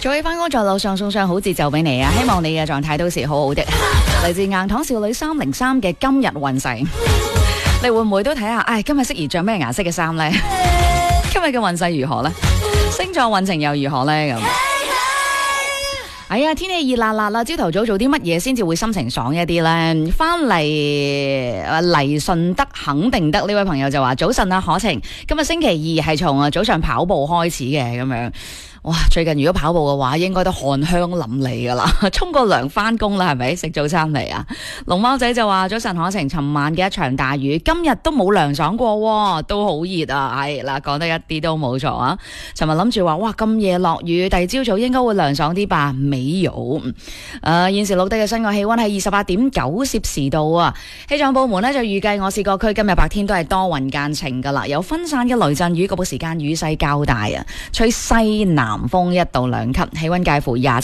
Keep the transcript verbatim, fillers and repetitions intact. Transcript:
早起翻工在路上送上好節奏俾你啊！希望你嘅狀態到時好好的。嚟自硬糖少女三零三嘅今日運勢，你會唔會都睇下？唉，今日適宜着咩顏色嘅衫呢？今日嘅運勢如何呢？星座運程又如何呢？咁。哎呀，天氣熱辣辣啦！朝頭早做啲乜嘢先至會心情爽一啲呢？翻嚟嚟順德肯定得呢位朋友就話：早晨啊，可晴，今日星期二係從啊早上跑步開始嘅咁樣。哇！最近如果跑步嘅話，應該都汗香淋漓噶啦，沖個涼翻工啦，係咪？食早餐嚟啊！龍貓仔就話：早晨可晴，尋晚嘅一場大雨，今日都冇涼爽過，都好熱啊！係嗱，講得一啲都冇錯啊！尋日諗住話：哇，咁夜落雨，第二朝早應該會涼爽啲吧？沒有。誒、呃，現時錄低嘅室外氣溫係二十八點九攝氏度啊！氣象部門呢就預計我市各區今日白天都係多雲間晴噶啦，有分散嘅雷陣雨，局部時間雨勢較大啊，吹西南風一到兩級，氣溫介乎廿